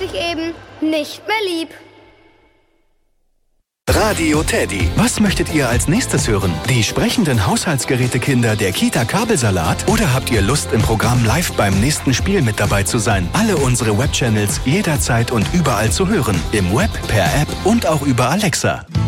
ich eben nicht mehr lieb. Radio Teddy. Was möchtet ihr als nächstes hören? Die sprechenden Haushaltsgerätekinder der Kita Kabelsalat? Oder habt ihr Lust, im Programm live beim nächsten Spiel mit dabei zu sein? Alle unsere Webchannels jederzeit und überall zu hören. Im Web, per App und auch über Alexa.